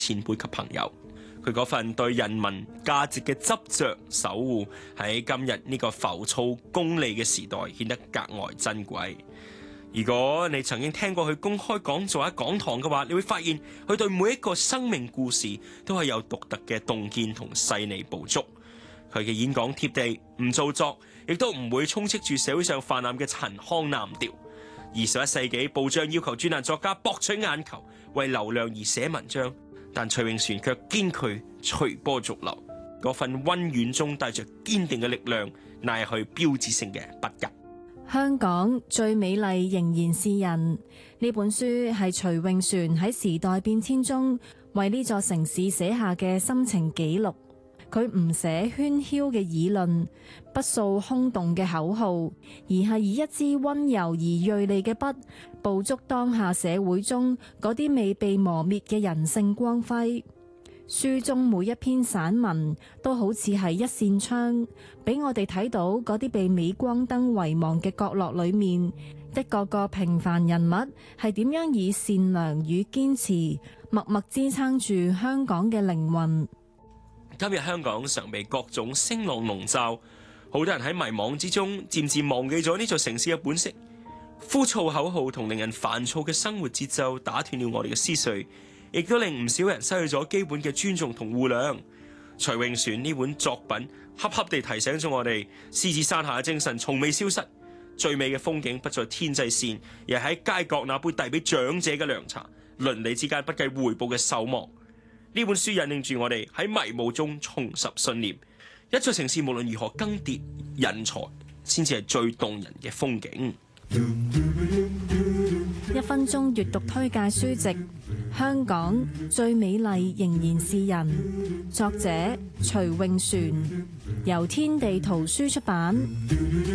前輩及朋友。佢嗰份對人民價值嘅執着守護，喺今日呢個浮躁功利嘅時代顯得格外珍貴。如果你曾經聽過佢公開講座喺講堂嘅話，你會發現佢對每一個生命故事都係有獨特嘅洞見同細膩捕捉。佢嘅演講貼地，唔做作，亦都唔會充斥住社會上泛濫嘅陳腔濫調。21世紀報章要求專欄作家博取眼球，為流量而寫文章，但徐永璇卻堅拒隨波逐流。嗰份溫軟中帶着堅定嘅力量，乃係佢標誌性嘅筆格。 香港最美麗仍然是人，呢本書係徐永璇喺時代變遷中為呢座城市寫下嘅心情記錄。佢唔寫喧囂嘅議論，不掃空洞嘅口號，而係以一支溫柔而銳利嘅筆，捕捉當下社會中嗰啲未被磨滅嘅人性光輝。書中每一篇散文都好似係一扇窗，俾我哋睇到嗰啲被鎂光燈遺忘嘅角落裏面，一個個平凡人物係點樣以善良與堅持默默支撐住香港嘅靈魂。 今日香港常被各種聲浪籠罩，好多人喺迷惘之中漸漸忘記咗呢座城市嘅本色。枯燥口號同令人煩躁嘅生活節奏打斷了我哋嘅思緒，亦都令唔少人失去咗基本嘅尊重同護量。徐永璇呢本作品恰恰地提醒咗我哋，獅子山下嘅精神從未消失。最美嘅風景不在天際線，而係喺街角那杯遞俾長者嘅涼茶，鄰里之間不計回報嘅守望。呢本書引領住我哋喺迷霧中重拾信念。一座城市無論如何更迭，人才先至係最動人嘅風景。 1分鐘閱讀推介書籍《香港最美麗仍然是人》，作者徐永璇，由天地圖書出版。